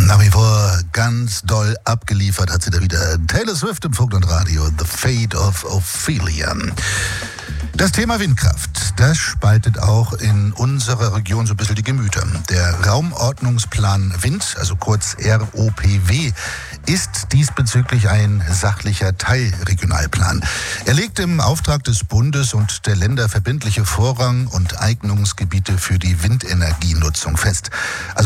Nach wie vor ganz doll abgeliefert hat sie da wieder Taylor Swift im Funk und Radio, The Fate of Ophelia. Das Thema Windkraft, das spaltet auch in unserer Region so ein bisschen die Gemüter. Der Raumordnungsplan Wind, also kurz ROPW, ist diesbezüglich ein sachlicher Teilregionalplan. Er legt im Auftrag des Bundes und der Länder verbindliche Vorrang- und Eignungsgebiete für die Windenergienutzung fest. Also